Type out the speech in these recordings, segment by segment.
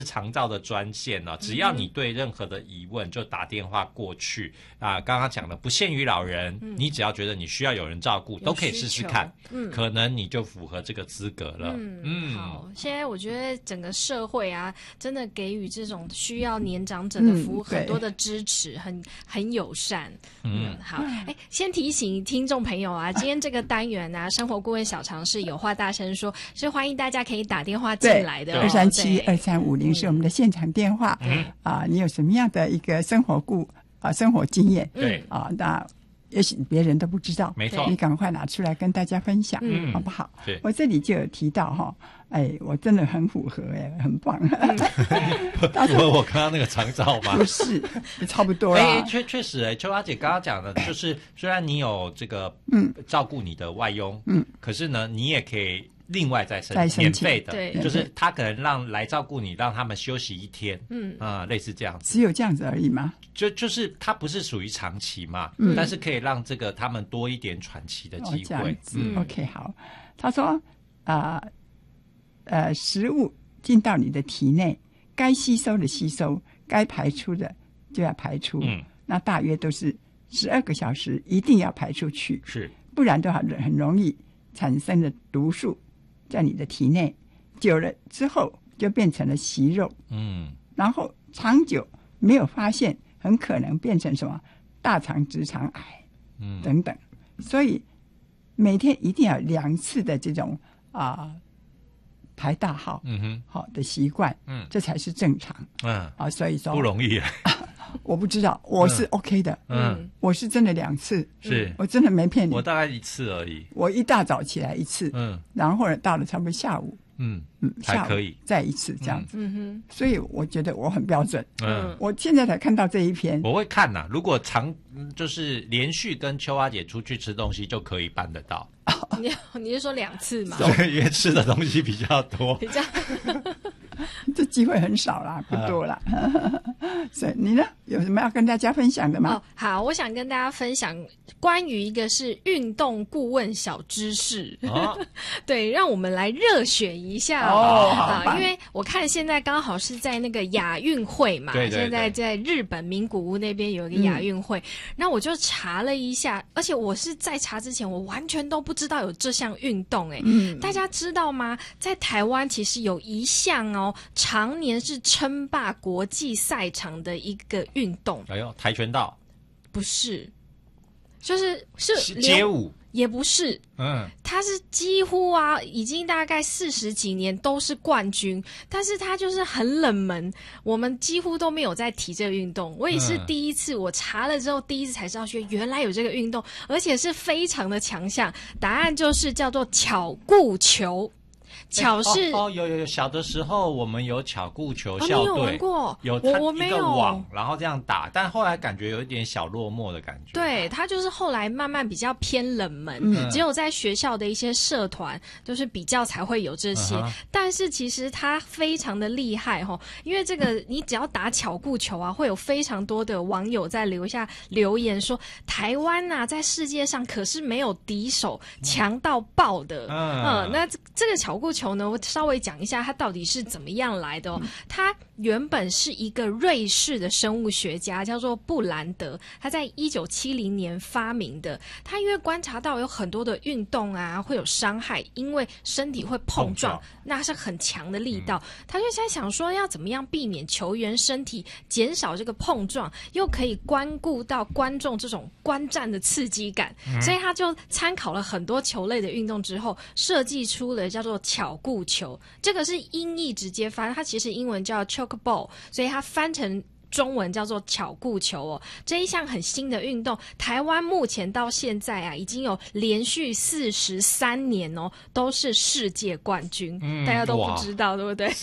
长照的专线呢，只要你对任何的疑问就打电话过去啊。刚刚讲的不限于老人，你只要觉得你需要有人照顾，都可以试试看，可能你就符合这个资格了。 好，现在我觉得整个社会啊，真的给予这种需要年长者的服务很多的支持，很友善。好，先提醒听众朋友啊，今天这个单元啊，生活顾问小常识有话大声说，是欢迎大家可以打电话进来的 237-2350是我们的现场电话。你有什么样的一个生活经验？那也许别人都不知道， 没错， 你赶快拿出来跟大家分享，好不好？我这里就有提到我真的很符合，很棒。 符合我刚刚那个长照吗？ 不是，差不多啦。 确实，秋花姐刚刚讲的就是，虽然你有这个照顾你的外佣，可是呢，你也可以另外再申请免费的，就是他可能来照顾你，让他们休息1天，类似这样子。 只有这样子而已吗？ 就是他不是属于长期嘛，但是可以让这个他们多一点喘息的机会。 OK， 好。他说食物进到你的体内，该吸收的吸收，该排出的就要排出。那大约都是12个小时，一定要排出去， 是， 不然的话很容易产生的毒素在你的体内，久了之后就变成了息肉。然后长久没有发现，很可能变成什么大肠直肠癌，等等。所以每天一定要2次的这种排大号，好的习惯，这才是正常。所以说不容易。 我不知道，我是 OK 的。我是真的2次， 是我真的没骗你。 我大概1次而已。 我一大早起来1次，然后到了差不多下午， 还可以再1次这样子。所以我觉得我很标准。我现在才看到这一篇， 我会看呐。如果就是连续跟秋花姐出去吃东西，就可以办得到。 你是说2次吗？ 因为吃的东西比较多， 这机会很少啦，不多啦。所以你呢，有什么要跟大家分享的吗？ 好，我想跟大家分享关于一个是运动顾问小知识。对，让我们来热血一下因为我看现在刚好是在那个亚运会嘛， 对， 现在在日本名古屋那边有一个亚运会，那我就查了一下，而且我是在查之前我完全都不知道有这项运动。大家知道吗？在台湾其实有一项常年是称霸国际赛场的一个运动。 跆拳道？不是，是街舞。 也不是，他是几乎已经大概40几年都是冠军，但是他就是很冷门，我们几乎都没有在提这个运动。我也是第一次，我查了之后第一次才知道，原来有这个运动，而且是非常的强项。答案就是叫做巧固球。巧是有小的时候我们有巧固球校队， 你有玩过？ 有， 我没有。 一个网，然后这样打，但后来感觉有一点小落寞的感觉。 对，它就是后来慢慢比较偏冷门，只有在学校的一些社团就是比较才会有这些。但是其实它非常的厉害因为这个你只要打巧固球会有非常多的网友在留言说，台湾在世界上可是没有敌手，强到爆的。那这个巧固球呢，我稍微讲一下它到底是怎么样来的它原本是一个瑞士的生物学家叫做布兰德，他在1970年发明的。他因为观察到有很多的运动会有伤害，因为身体会碰撞，那是很强的力道。他就在想说要怎么样避免球员身体减少这个碰撞，又可以关顾到观众这种观战的刺激感。所以他就参考了很多球类的运动之后，设计出了叫做巧固球。这个是音译直接翻，它其实英文叫 Chokeball， 所以它翻成中文叫做巧固球这一项很新的运动，台湾目前到现在已经有连续43年都是世界冠军。大家都不知道对不对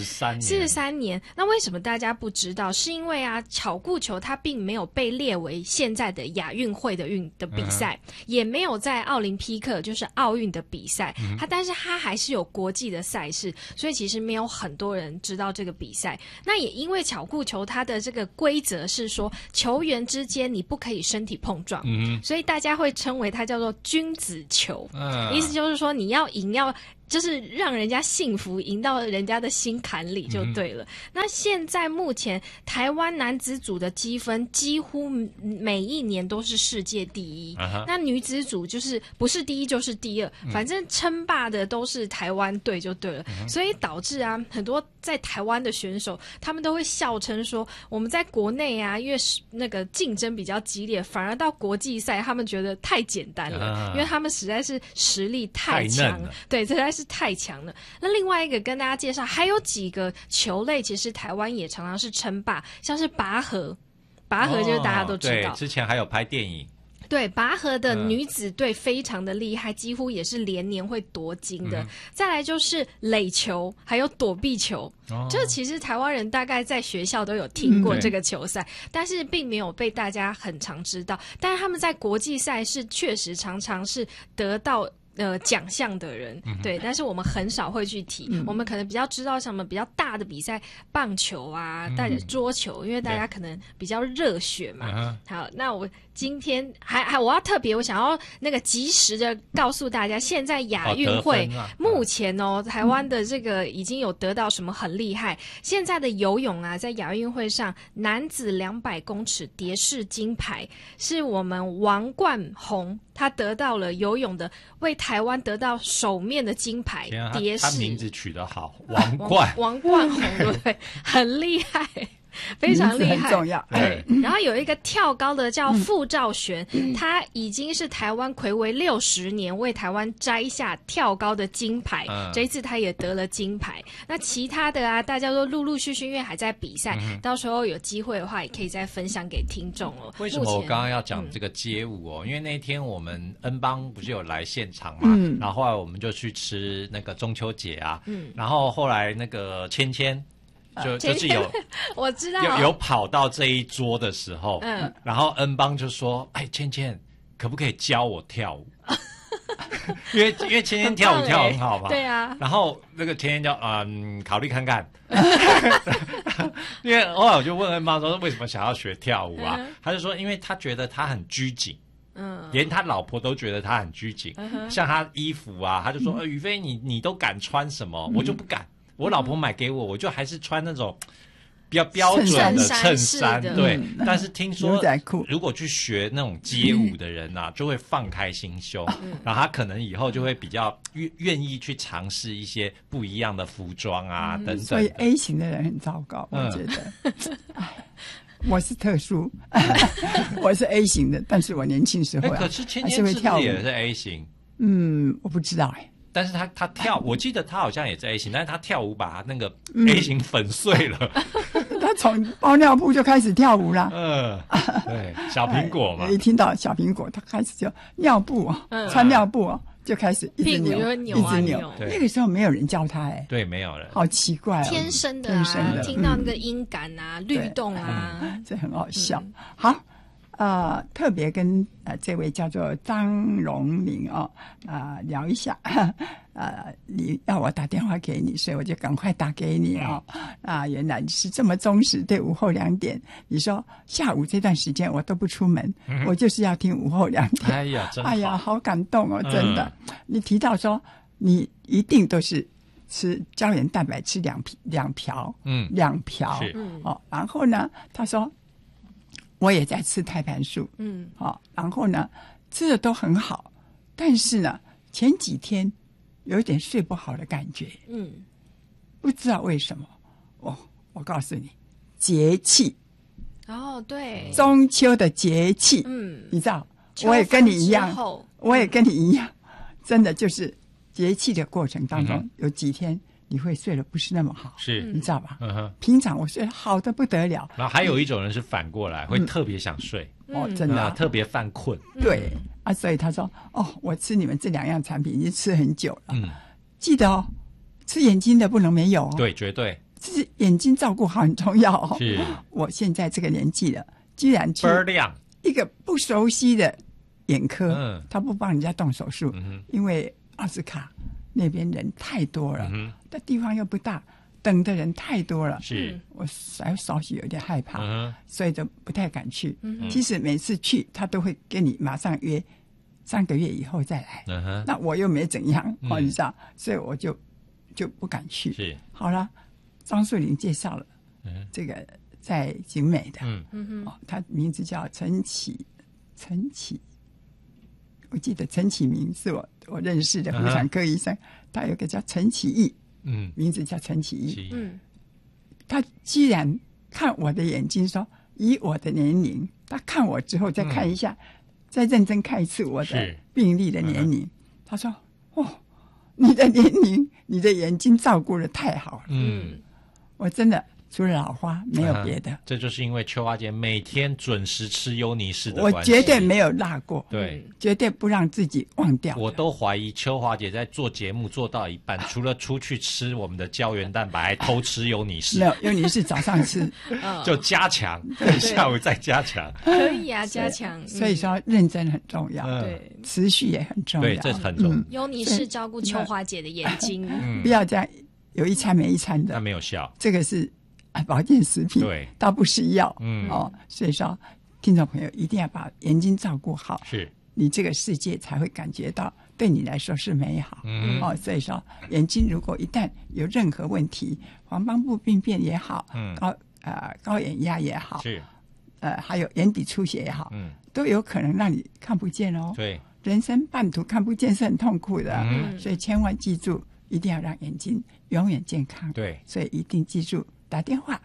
？43年。那为什么大家不知道？是因为巧固球它并没有被列为现在的亚运会的比赛，也没有在奥林匹克就是奥运的比赛，但是它还是有国际的赛事，所以其实没有很多人知道这个比赛。那也因为巧固球它的这个规则是说球员之间你不可以身体碰撞，所以大家会称为它叫做君子球。意思就是说你要赢要就是让人家幸福，赢到人家的心坎里就对了。那现在目前台湾男子组的积分几乎每一年都是世界第一，那女子组就是不是第一就是第二，反正称霸的都是台湾队就对了。所以导致啊，很多在台湾的选手他们都会笑称说，我们在国内啊，因为那个竞争比较激烈，反而到国际赛他们觉得太简单了，因为他们实在是实力太强了，对，实在是太强了。那另外一个跟大家介绍，还有几个球类，其实台湾也常常是称霸，像是拔河就是大家都知道， 对，之前还有拍电影。 对，拔河的女子队非常的厉害，几乎也是连年会夺金的。再来就是垒球，还有躲避球。这其实台湾人大概在学校都有听过这个球赛，但是并没有被大家很常知道。但是他们在国际赛是确实常常是得到奖项的人，对，但是我们很少会去提，我们可能比较知道什么比较大的比赛，棒球啊，桌球，因为大家可能比较热血嘛。好，那我今天我要特别，我想要那个及时的告诉大家，现在亚运会目前台湾的这个已经有得到什么很厉害。现在的游泳啊，在亚运会上男子200公尺蝶式金牌，是我们王冠宏他得到了游泳的，为台湾得到首面的金牌。蝶式， 他名字取得好，王冠宏对不对？很厉害。非常厉害， 很重要。 对，然后有一个跳高的叫傅兆璇，他已经是台湾睽违60年为台湾摘下跳高的金牌，这一次他也得了金牌。那其他的啊，大家都陆陆续续因为还在比赛，到时候有机会的话也可以再分享给听众哦。 为什么我刚刚要讲这个街舞哦？因为那天我们恩邦不是有来现场嘛，然后后来我们就去吃那个中秋节啊，然后后来那个芊芊。就是有， 我知道有跑到这一桌的时候，然后恩邦就说：“哎，芊芊，可不可以教我跳舞？”因为芊芊跳舞跳很好嘛， 对啊。 然后那个芊芊就考虑看看，因为后来我就问恩邦说：“为什么想要学跳舞啊？”他就说：“因为他觉得他很拘谨。”连他老婆都觉得他很拘谨，像他衣服啊，他就说：“宇飞，你都敢穿什么？我就不敢。”我老婆买给我，我就还是穿那种比较标准的衬衫，对。但是听说，如果去学那种街舞的人啊，就会放开心胸，然后他可能以后就会比较愿意去尝试一些不一样的服装啊，等等。 所以 A 型的人很糟糕，我觉得。我是特殊，我是 A 型的，但是我年轻时候可是芊芊是不是也是 A 型？ 我不知道但是他跳，我记得他好像也是 A 型，但是他跳舞把他那个 A 型粉碎了。 他从包尿布就开始跳舞了。 对，小苹果嘛。 一听到小苹果，他开始就尿布穿尿布就开始一直扭，一直扭。那个时候没有人教他对，没有人。 好奇怪天生的听到那个音感啊，律动啊， 这很好笑。好。特别跟这位叫做张荣玲聊一下，你要我打电话给你，所以我就赶快打给你原来你是这么忠实，对午后2点，你说下午这段时间我都不出门，我就是要听午后2点。 哎呀，真好！ 哎呀，好感动哦，真的。你提到说你一定都是吃胶原蛋白，吃2瓢，2瓢，然后呢，他说。我也在吃胎盘素，然后呢，吃的都很好，但是呢，前几天有点睡不好的感觉，不知道为什么。我告诉你，节气， 对， 中秋的节气，你知道，我也跟你一样，真的就是节气的过程当中，有几天。你会睡得不是那么好， 是你知道吧？平常我睡得好的不得了。 然后还有一种人是反过来，会特别想睡， 真的特别犯困。 对所以他说，我吃你们这2样产品已经吃很久了。记得吃眼睛的不能没有对，绝对。 是眼睛照顾好很重要是， 我现在这个年纪了，居然去一个不熟悉的眼科，他不帮人家动手术，因为奥斯卡。那边人太多了，但地方又不大，等的人太多了， 是我稍许有点害怕，所以就不太敢去。其实每次去，他都会跟你马上约 3个月以后再来。那我又没怎样，你知道，所以我就不敢去。 是， 好了，张树林介绍了，这个在景美的，他名字叫陈启，我记得陈启明是我认识的妇产科医生，他有个叫陈启义，名字叫陈启义，他居然看我的眼睛说，以我的年龄，他看我之后再看一下，再认真看一次我的病历的年龄，他说：“哦，你的年龄，你的眼睛照顾得太好了。”我真的除了老花没有别的。 这就是因为秋华姐每天准时吃优尼氏的关系， 我绝对没有落过， 对， 绝对不让自己忘掉。 我都怀疑秋华姐在做节目做到一半，除了出去吃我们的胶原蛋白，还偷吃优尼氏。 没有，优尼氏早上吃， 就加强，下午再加强。 可以啊，加强。 所以说认真很重要，对，持续也很重要， 对，这很重要。 优尼氏照顾秋华姐的眼睛， 不要这样有一餐没一餐的， 那没有效。 这个是保健食品， 对， 倒不是药，所以说听众朋友一定要把眼睛照顾好， 是你这个世界才会感觉到对你来说是美好，所以说眼睛如果一旦有任何问题，黄斑部病变也好，高眼压也好， 是还有眼底出血也好，都有可能让你看不见哦。 对， 人生半途看不见是很痛苦的，所以千万记住，一定要让眼睛永远健康。 对， 所以一定记住打电话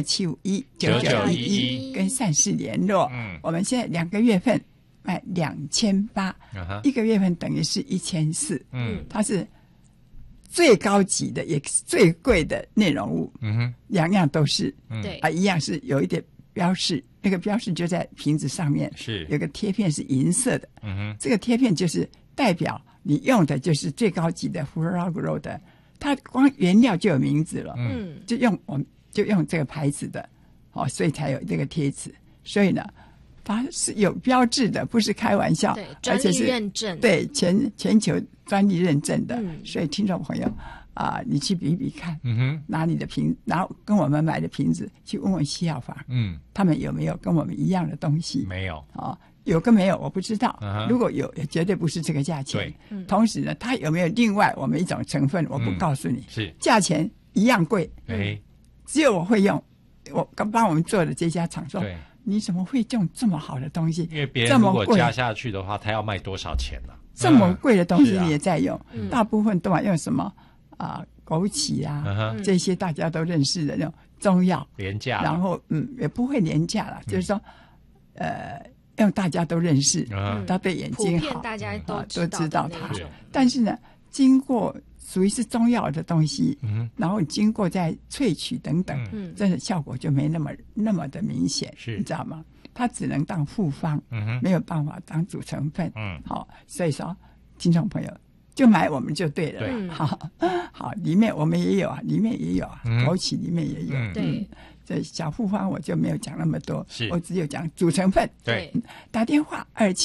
27519911跟善事联络。我们现在2个月份卖2800，一个月份等于是1400。它是最高级的，也是最贵的内容物。两样都是， 对一样是有一点标示，那个标示就在瓶子上面， 是有个贴片是银色的。这个贴片就是代表你用的就是最高级的 Furagro 的，它光原料就有名字了。我们就用这个牌子的，所以才有这个贴纸。所以呢，它是有标志的，不是开玩笑， 对，专利认证， 对，全球专利认证的。所以听众朋友你去比比看，拿你的瓶，然后跟我们买的瓶子去问问西药房，他们有没有跟我们一样的东西？ 没有有跟没有我不知道，如果有，绝对不是这个价钱。同时呢，它有没有另外我们一种成分，我不告诉你， 是价钱一样贵，只有我会用。我刚帮我们做的这家厂说，你怎么会用这么好的东西？ 因为别人如果加下去的话，他要卖多少钱呢？ 这么贵的东西你也在用，大部分都用什么枸杞这些大家都认识的那种中药， 廉价， 然后也不会廉价了，就是说用大家都认识，它对眼睛好， 大家都知道它。但是呢，经过属于是中药的东西，然后经过再萃取等等，真的效果就没那么的明显，你知道吗？它只能当复方，没有办法当主成分。所以说，听众朋友就买我们就对了。好，里面我们也有里面也有枸杞里面也有。 对， 这小复方我就没有讲那么多，我只有讲主成分。 对， 打电话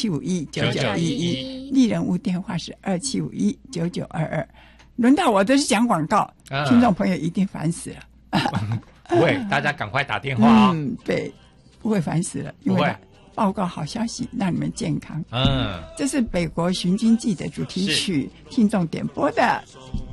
27519911，丽人屋电话是27519922。轮到我都是讲广告，听众朋友一定烦死了。 不会，大家赶快打电话对，不会烦死了，因为报告好消息，让你们健康。这是北国寻经记的主题曲，听众点播的。